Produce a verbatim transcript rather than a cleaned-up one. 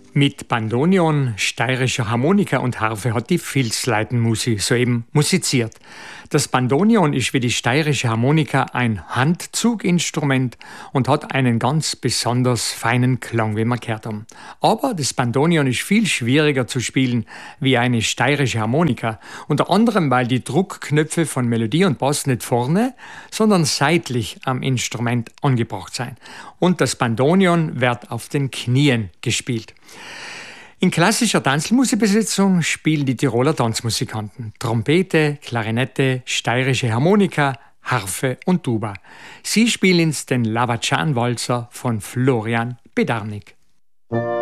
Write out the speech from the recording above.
Mit Bandoneon, steirischer Harmonika und Harfe hat die Vilsleiten-Musi soeben musiziert. Das Bandoneon ist wie die steirische Harmonika ein Handzuginstrument und hat einen ganz besonders feinen Klang, wie wir gehört haben. Aber das Bandoneon ist viel schwieriger zu spielen wie eine steirische Harmonika, unter anderem weil die Druckknöpfe von Melodie und Bass nicht vorne, sondern seitlich am Instrument angebracht sind. Und das Bandoneon wird auf den Knien gespielt. In klassischer Tanzmusikbesetzung spielen die Tiroler Tanzmusikanten Trompete, Klarinette, steirische Harmonika, Harfe und Tuba. Sie spielen den Lavachan-Walzer von Florian Bedarnik.